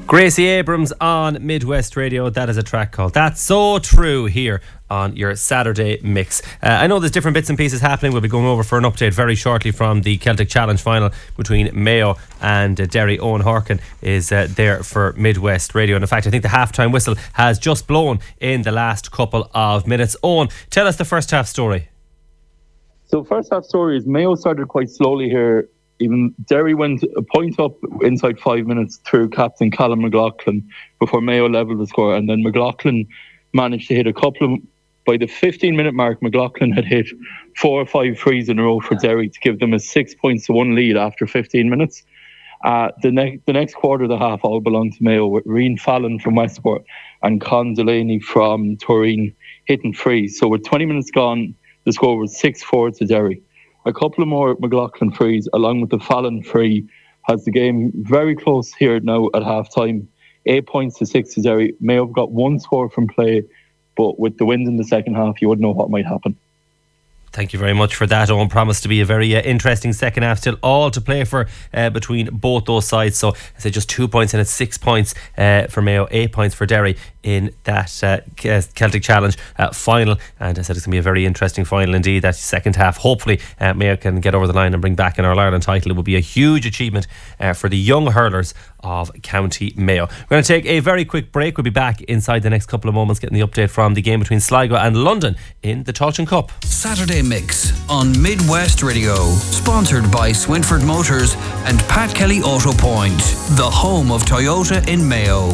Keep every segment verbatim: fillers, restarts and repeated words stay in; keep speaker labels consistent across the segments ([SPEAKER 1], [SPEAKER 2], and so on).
[SPEAKER 1] Gracie Abrams on Midwest Radio. That is a track called That's So True here on your Saturday mix. Uh, I know there's different bits and pieces happening. We'll be going over for an update very shortly from the Celtic Challenge final between Mayo and uh, Derry. Owen Horkin is uh, there for Midwest Radio. And in fact, I think the halftime whistle has just blown in the last couple of minutes. Owen, tell us the first half story.
[SPEAKER 2] So first half story is Mayo started quite slowly here. Even Derry went a point up inside five minutes through captain Callum McLaughlin before Mayo levelled the score, and then McLaughlin managed to hit a couple of. By the fifteen minute mark, McLaughlin had hit four or five frees in a row for Derry to give them a six points to one lead after fifteen minutes. Uh, the next the next quarter of the half all belonged to Mayo, with Rian Fallon from Westport and Con Delaney from Turin hitting frees. So with twenty minutes gone, the score was six four to Derry. A couple of more McLaughlin frees, along with the Fallon free, has the game very close here now at half time. Eight points to six to Derry. Mayo have got one score from play, but with the wind in the second half, you wouldn't know what might happen.
[SPEAKER 1] Thank you very much for that, Owen. Promised to be a very uh, interesting second half. Still all to play for uh, between both those sides. So I say just two points in it, six points uh, for Mayo, eight points for Derry in that uh, Celtic Challenge uh, final. And I said it's going to be a very interesting final indeed. That second half, hopefully uh, Mayo can get over the line and bring back an All-Ireland title. It would be a huge achievement uh, for the young hurlers of County Mayo. We're going to take a very quick break. We'll be back inside the next couple of moments getting the update from the game between Sligo and London in the Tailteann Cup.
[SPEAKER 3] Saturday Mix on Midwest Radio, sponsored by Swinford Motors and Pat Kelly Auto Point, the home of Toyota in Mayo.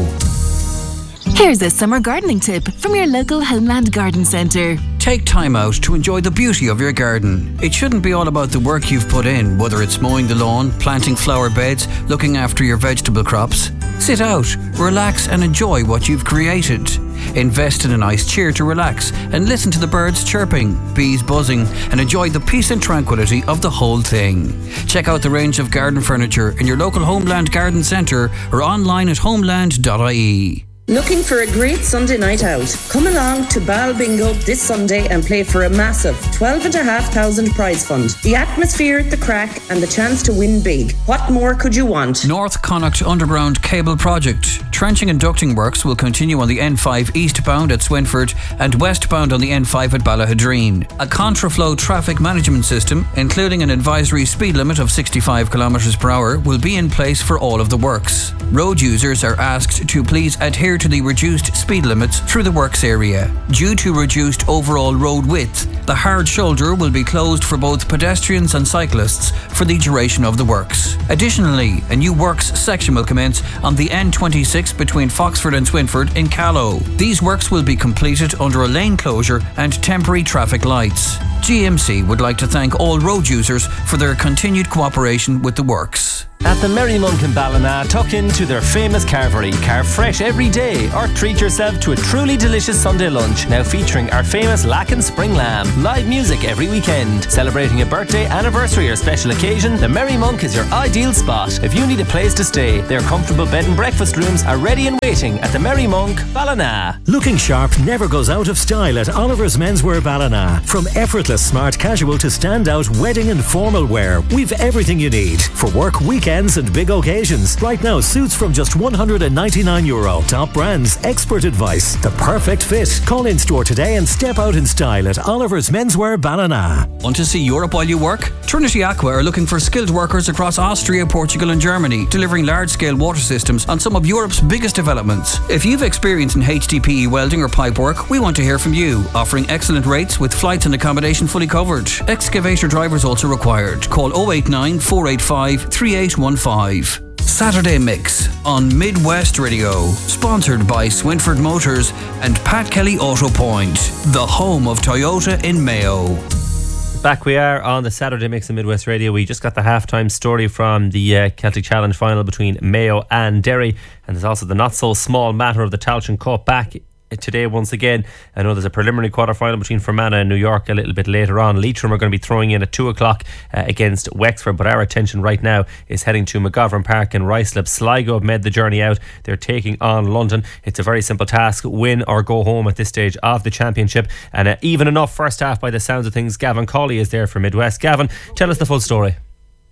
[SPEAKER 4] Here's a summer gardening tip from your local Homeland Garden Centre.
[SPEAKER 3] Take time out to enjoy the beauty of your garden. It shouldn't be all about the work you've put in, whether it's mowing the lawn, planting flower beds, looking after your vegetable crops. Sit out, relax and enjoy what you've created. Invest in a nice chair to relax and listen to the birds chirping, bees buzzing, and enjoy the peace and tranquility of the whole thing. Check out the range of garden furniture in your local Homeland Garden Centre or online at homeland dot I E.
[SPEAKER 5] Looking for a great Sunday night out? Come along to Bal Bingo this Sunday and play for a massive twelve and a half thousand prize fund. The atmosphere at the crack and the chance to win big. What more could you want?
[SPEAKER 3] North Connacht Underground Cable Project. Trenching and ducting works will continue on the N five eastbound at Swinford and westbound on the N five at Ballahadreen. A contraflow traffic management system, including an advisory speed limit of sixty-five kilometres per hour, will be in place for all of the works. Road users are asked to please adhere to the reduced speed limits through the works area. Due to reduced overall road width, the hard shoulder will be closed for both pedestrians and cyclists for the duration of the works. Additionally, a new works section will commence on the N twenty-six between Foxford and Swinford in Callow. These works will be completed under a lane closure and temporary traffic lights. G M C would like to thank all road users for their continued cooperation with the works.
[SPEAKER 6] At the Merry Monk in Ballina, tuck into their famous carvery. Carve fresh every day or treat yourself to a truly delicious Sunday lunch, now featuring our famous Lacken Spring Lamb. Live music every weekend. Celebrating a birthday, anniversary or special occasion, the Merry Monk is your ideal spot. If you need a place to stay, their comfortable bed and breakfast rooms are ready and waiting at the Merry Monk, Ballina.
[SPEAKER 7] Looking sharp never goes out of style at Oliver's Menswear Ballina. From effortless smart casual to standout wedding and formal wear, we've everything you need for work, weekends and big occasions. Right now, suits from just one hundred ninety-nine euro. Top brands, expert advice, the perfect fit. Call in store today and step out in style at Oliver's Menswear Ballina.
[SPEAKER 3] Want to see Europe while you work? Trinity Aqua are looking for skilled workers across Austria, Portugal and Germany, delivering large-scale water systems on some of Europe's biggest developments. If you've experience in H D P E welding or pipe work, we want to hear from you. Offering excellent rates with flights and accommodation fully covered. Excavator drivers also required. Call oh eight nine, four eight five, three eight one five. Saturday Mix on Midwest Radio, sponsored by Swinford Motors and Pat Kelly Auto Point, the home of Toyota in Mayo.
[SPEAKER 1] Back we are on the Saturday Mix on Midwest Radio. We just got the halftime story from the uh, Celtic Challenge final between Mayo and Derry, and there's also the not so small matter of the Tailteann Cup back today once again. I know there's a preliminary quarter-final between Fermanagh and New York a little bit later on. Leitrim are going to be throwing in at two o'clock uh, against Wexford, but our attention right now is heading to McGovern Park in Ruislip. Sligo have made the journey out. They're taking on London. It's a very simple task, win or go home at this stage of the championship, and uh, even enough first half by the sounds of things. Gavin Cawley is there for Midwest. Gavin, tell us the full story.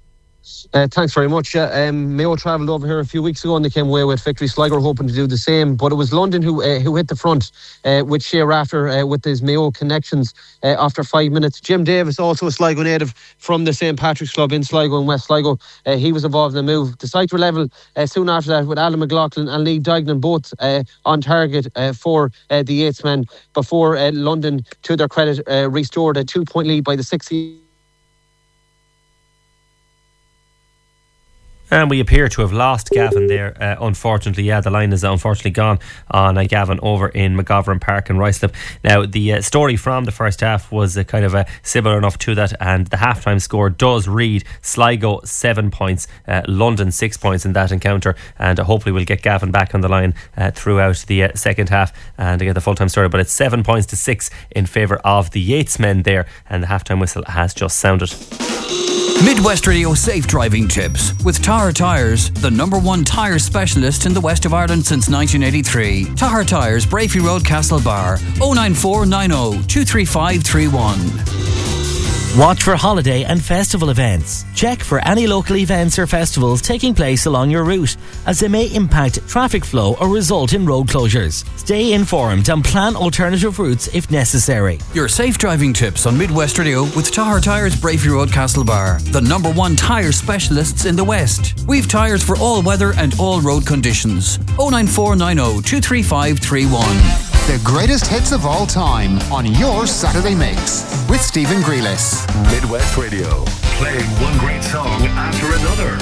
[SPEAKER 8] Uh, thanks very much. Uh, um, Mayo travelled over here a few weeks ago and they came away with victory. Sligo hoping to do the same, but it was London who uh, who hit the front uh, with Shea Rafter uh, with his Mayo connections uh, after five minutes. Jim Davis, also a Sligo native from the Saint Patrick's Club in Sligo in West Sligo, uh, he was involved in the move. The sides were level uh, soon after that with Alan McLaughlin and Lee Dignan both uh, on target uh, for uh, the Yates men before uh, London, to their credit, uh, restored a two-point lead by the sixth.
[SPEAKER 1] And we appear to have lost Gavin there, uh, unfortunately. Yeah, the line is unfortunately gone on uh, Gavin over in McGovern Park in Ruislip. Now, the uh, story from the first half was uh, kind of uh, similar enough to that, and the halftime score does read Sligo seven points, uh, London six points in that encounter, and uh, hopefully we'll get Gavin back on the line uh, throughout the uh, second half and to get the full-time story. But it's seven points to six in favour of the Yates men there, and the halftime whistle has just sounded.
[SPEAKER 3] Midwest Radio Safe Driving Tips with Tahar Tyres, the number one tyre specialist in the west of Ireland since nineteen eighty-three. Tahar Tyres, Brafey Road, Castlebar, oh nine four nine oh two three five three one.
[SPEAKER 9] Watch for holiday and festival events. Check for any local events or festivals taking place along your route, as they may impact traffic flow or result in road closures. Stay informed and plan alternative routes if necessary.
[SPEAKER 3] Your safe driving tips on Midwest Radio with Tahar Tyres, Brafey Road, Castlebar, the number one tyre specialists in the West. We've tyres for all weather and all road conditions. oh nine four nine oh two three five three one.
[SPEAKER 10] The greatest hits of all time on your Saturday Mix with Stephen Grealis.
[SPEAKER 11] Midwest Radio, playing one great song after another.